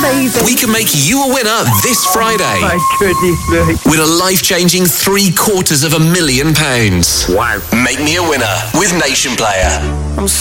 amazing. We can make you a winner this Friday. My goodness me. With a life-changing £750,000. Wow. Make me a winner with Nation Player.